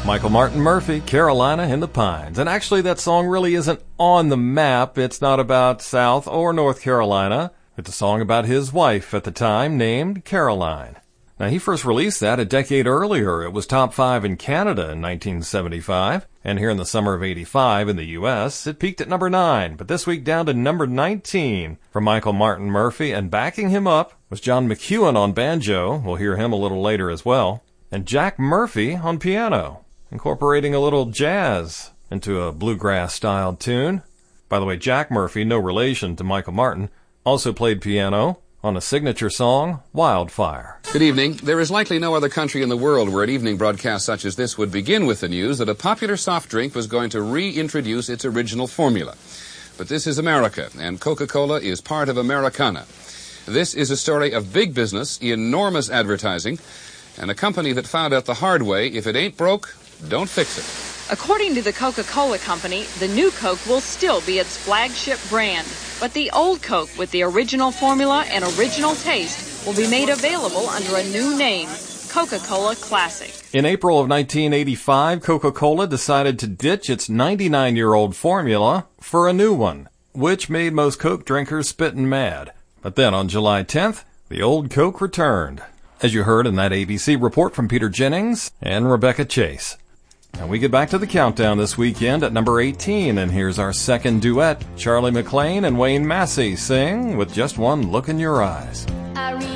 Michael Martin Murphey, Carolina in the Pines. And actually that song really isn't on the map. It's not about South or North Carolina. It's a song about his wife at the time named Caroline. Now he first released that a decade earlier. It was top 5 in Canada in 1975. And here in the summer of 85 in the U.S., it peaked at number 9. But this week down to number 19 for Michael Martin Murphey. And backing him up was John McEuen on banjo. We'll hear him a little later as well. And Jack Murphy on piano, incorporating a little jazz into a bluegrass-styled tune. By the way, Jack Murphy, no relation to Michael Martin, also played piano on a signature song, Wildfire. Good evening. There is likely no other country in the world where an evening broadcast such as this would begin with the news that a popular soft drink was going to reintroduce its original formula. But this is America, and Coca-Cola is part of Americana. This is a story of big business, enormous advertising, and a company that found out the hard way, if it ain't broke, don't fix it. According to the Coca-Cola Company, the new Coke will still be its flagship brand, but the old Coke with the original formula and original taste will be made available under a new name, Coca-Cola Classic. In April of 1985, Coca-Cola decided to ditch its 99-year-old formula for a new one, which made most Coke drinkers spittin' mad. But then on July 10th, the old Coke returned, as you heard in that ABC report from Peter Jennings and Rebecca Chase. And we get back to the countdown this weekend at number 18, and here's our second duet. Charlie McClain and Wayne Massey sing With Just One Look in Your Eyes.